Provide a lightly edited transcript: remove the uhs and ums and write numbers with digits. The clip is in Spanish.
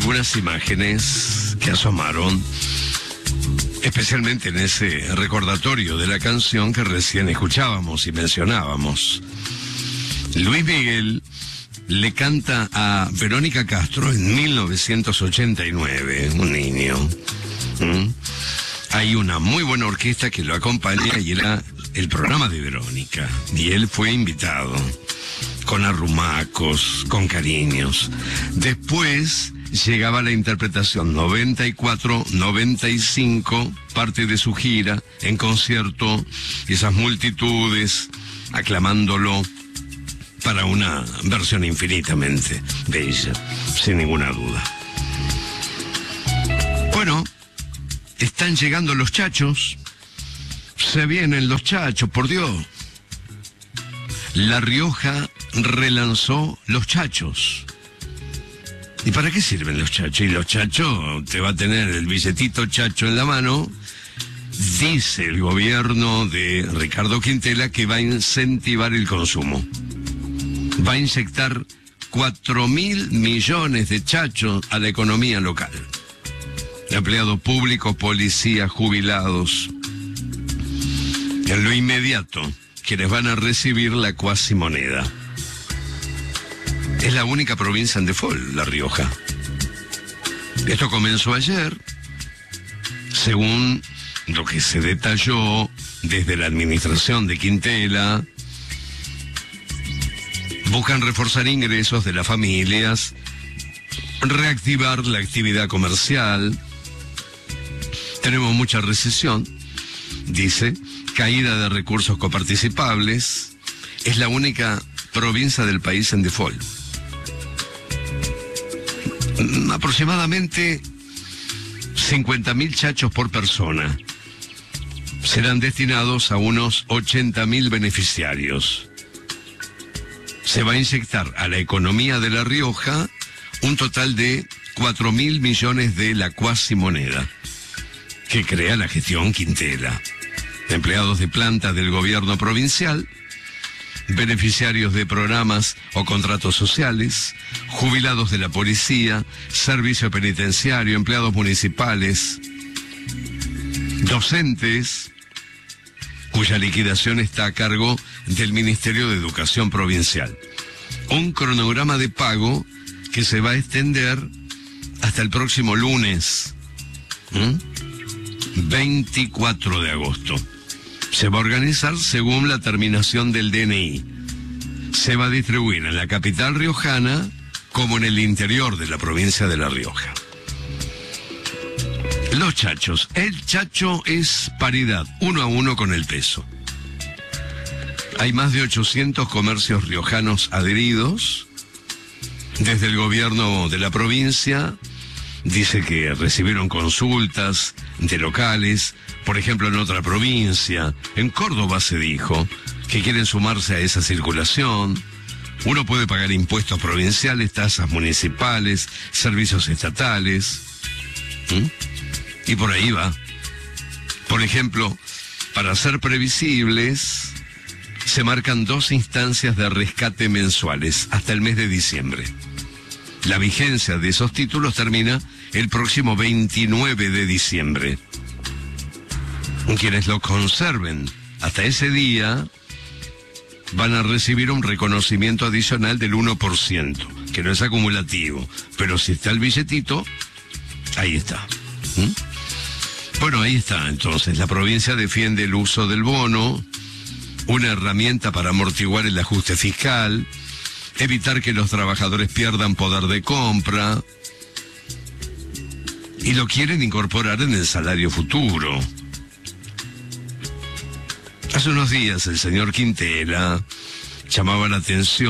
algunas imágenes que asomaron, especialmente en ese recordatorio de la canción que recién escuchábamos y mencionábamos. Luis Miguel le canta a Verónica Castro en 1989, un niño. Hay una muy buena orquesta que lo acompaña y era el programa de Verónica. Y él fue invitado, con arrumacos, con cariños. Después llegaba la interpretación 94-95, parte de su gira, en concierto, esas multitudes aclamándolo para una versión infinitamente bella, sin ninguna duda. Bueno, están llegando los chachos, se vienen los chachos, por Dios. La Rioja relanzó los chachos. ¿Y para qué sirven los chachos? Y los chachos, te va a tener el billetito chacho en la mano. Dice el gobierno de Ricardo Quintela que va a incentivar el consumo. Va a inyectar 4.000 millones de chachos a la economía local. Empleados públicos, policías, jubilados. En lo inmediato, quienes van a recibir la cuasimoneda. Es la única provincia en default, La Rioja. Esto comenzó ayer, según lo que se detalló desde la administración de Quintela. Buscan reforzar ingresos de las familias, reactivar la actividad comercial. Tenemos mucha recesión, dice, caída de recursos coparticipables. Es la única provincia del país en default. Aproximadamente 50.000 chachos por persona serán destinados a unos 80.000 beneficiarios. Se va a inyectar a la economía de La Rioja un total de 4.000 millones de la cuasimoneda que crea la gestión Quintela. Empleados de planta del gobierno provincial, beneficiarios de programas o contratos sociales, jubilados de la policía, servicio penitenciario, empleados municipales, docentes, cuya liquidación está a cargo del Ministerio de Educación Provincial. Un cronograma de pago que se va a extender hasta el próximo lunes, 24 de agosto. Se va a organizar según la terminación del DNI. Se va a distribuir en la capital riojana como en el interior de la provincia de La Rioja. Los chachos. El chacho es paridad, 1 a 1 con el peso. Hay más de 800 comercios riojanos adheridos. Desde el gobierno de la provincia dice que recibieron consultas de locales, por ejemplo en otra provincia, en Córdoba se dijo que quieren sumarse a esa circulación. Uno puede pagar impuestos provinciales, tasas municipales, servicios estatales. Y por ahí va. Por ejemplo, para ser previsibles, se marcan 2 instancias de rescate mensuales hasta el mes de diciembre. La vigencia de esos títulos termina el próximo 29 de diciembre. Quienes lo conserven hasta ese día van a recibir un reconocimiento adicional del 1%, que no es acumulativo, pero si está el billetito, ahí está. Bueno, ahí está. Entonces, la provincia defiende el uso del bono, una herramienta para amortiguar el ajuste fiscal, evitar que los trabajadores pierdan poder de compra, y lo quieren incorporar en el salario futuro. Hace unos días el señor Quintela llamaba la atención